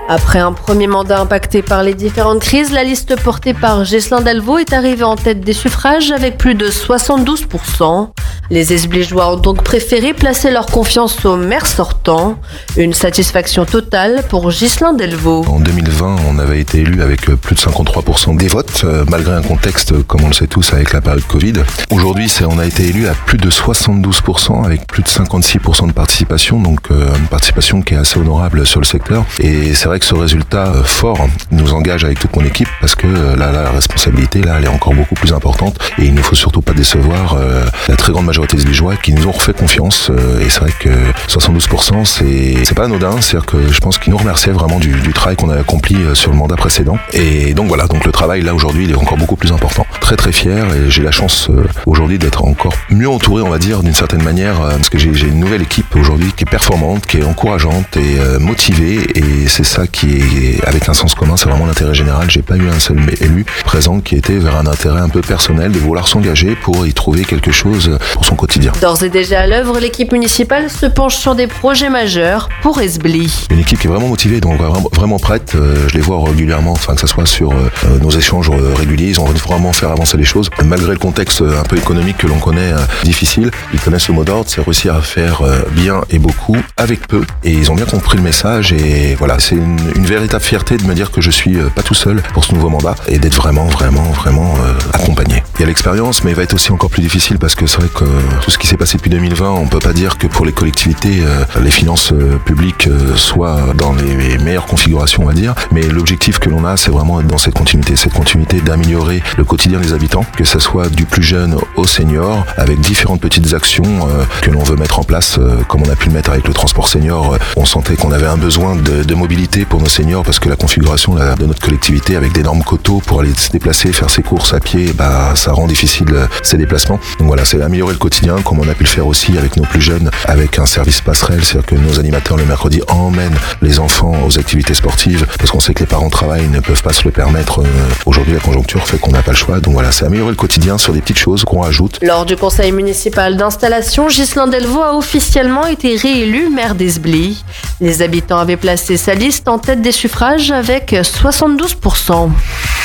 Après un premier mandat impacté par les différentes crises, la liste portée par Ghislain Delvaux est arrivée en tête des suffrages avec plus de 72%. Les Esbligeois ont donc préféré placer leur confiance au maire sortant. Une satisfaction totale pour Ghislain Delvaux. En 2020, on avait été élu avec plus de 53% des votes, malgré un contexte, comme on le sait tous, avec la période Covid. Aujourd'hui, on a été élu à plus de 72% avec plus de 56% de participation, donc une participation qui est assez honorable sur le secteur. Et c'est vrai que ce résultat fort nous engage avec toute mon équipe parce que là, la responsabilité, là, elle est encore beaucoup plus importante et il ne faut surtout pas décevoir la très grande majorité des Esbligeois qui nous ont refait confiance. Et c'est vrai que 72%, c'est pas anodin, c'est-à-dire que je pense qu'ils nous remerciaient vraiment du travail qu'on a accompli sur le mandat précédent. Et donc voilà, donc le travail là aujourd'hui, il est encore beaucoup plus important. Très très fier et j'ai la chance aujourd'hui d'être encore mieux entouré, on va dire, d'une certaine manière, parce que j'ai une nouvelle équipe aujourd'hui qui est performante, qui est encourageante et motivée, et c'est ça qui est avec un sens commun, c'est vraiment l'intérêt général. J'ai pas eu un seul élu présent qui était vers un intérêt un peu personnel de vouloir s'engager pour y trouver quelque chose pour son quotidien. D'ores et déjà à l'œuvre, l'équipe municipale se penche sur des projets majeurs pour Esbly. Une équipe qui est vraiment motivée, donc vraiment prête. Je les vois régulièrement, enfin que ce soit sur nos échanges réguliers, ils ont vraiment faire avancer les choses. Malgré le contexte un peu économique que l'on connaît difficile, ils connaissent le mot d'ordre, c'est réussir à faire bien et beaucoup avec peu. Et ils ont bien compris le message et voilà, c'est une véritable fierté de me dire que je suis pas tout seul pour ce nouveau mandat et d'être vraiment accompagné. Il y a l'expérience, mais il va être aussi encore plus difficile parce que c'est vrai que tout ce qui s'est passé depuis 2020, on peut pas dire que pour les collectivités, les finances publiques soient dans les meilleures configurations, on va dire. Mais l'objectif que l'on a, c'est vraiment être dans cette continuité d'améliorer le quotidien des habitants, que ce soit du plus jeune au senior, avec différentes petites actions que l'on veut mettre en place, comme on a pu le mettre avec le transport senior. On sentait qu'on avait un besoin de mobilité pour nos seniors parce que la configuration de notre collectivité avec d'énormes coteaux pour aller se déplacer, faire ses courses à pied, ça rend difficile ces déplacements. Donc voilà, c'est améliorer le quotidien comme on a pu le faire aussi avec nos plus jeunes, avec un service passerelle, c'est-à-dire que nos animateurs le mercredi emmènent les enfants aux activités sportives parce qu'on sait que les parents travaillent, ne peuvent pas se le permettre. Aujourd'hui, la conjoncture fait qu'on n'a pas le choix. Donc voilà, c'est améliorer le quotidien sur des petites choses qu'on rajoute. Lors du conseil municipal d'installation, Ghislain Delvaux a officiellement été réélu maire d'Esbly. Les habitants avaient placé sa liste en tête des suffrages avec 72%.